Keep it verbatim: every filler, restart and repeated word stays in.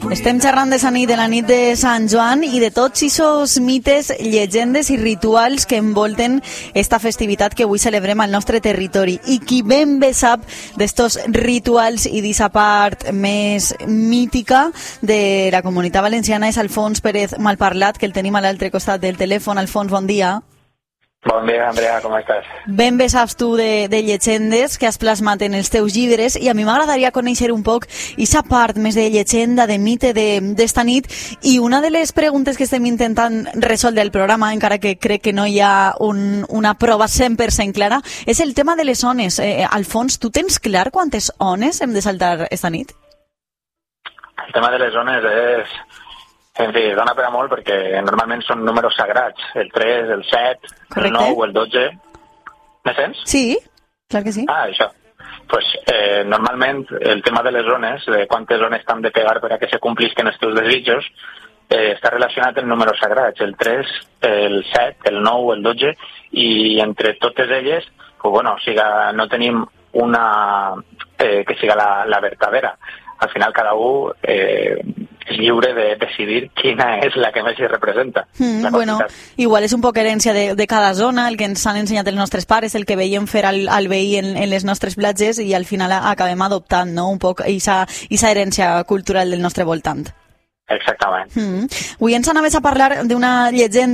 Estem xerrant de la nit, de la nit de Sant Joan i de tots aquests mites, llegendes i rituals que envolten esta festivitat que avui celebrem al nostre territori. I qui ben bé sap d'estos rituals i d'esta part més mítica de la Comunitat Valenciana és Alfons Pérez Malparlat, que el tenim a l'altre costat del telèfon. Alfons, bon dia. Bon dia, Andrea, com estàs? Ben bé saps tu de, de llegendes que has plasmat en els teus llibres i a mi m'agradaria conèixer un poc aquesta part més de llegenda, de mite d'esta nit, i una de les preguntes que estem intentant resoldre el programa, encara que crec que no hi ha un, una prova cent per cent clara, és el tema de les ones. Eh, Alfons, tu tens clar quantes ones hem de saltar esta nit? El tema de les ones és... En fi, dona per a molt perquè normalment són números sagrats. El tres, el set, Correcte. El nou, el dotze... Me sents? Sí, clar que sí. Ah, això. Pues, eh, normalment el tema de les ones, de quantes ones t'han de pegar per a que se complisquen els teus desitjos, eh, està relacionat amb números sagrats. El tres, el set, el nou, el dotze, i entre totes elles, pues, bueno, o sigui, no tenim una eh, que siga la, la vertadera. Al final cada un eh, és lliure de decidir quina és la que més hi representa. Mm, bueno, igual és un poc herència de, de cada zona, el que ens han ensenyat els nostres pares, el que veiem fer al, al veí en, en les nostres platges, i al final acabem adoptant, no?, un poc aquesta herència cultural del nostre voltant. Exactament. Mm. Avui ens anaves a parlar d'una llegenda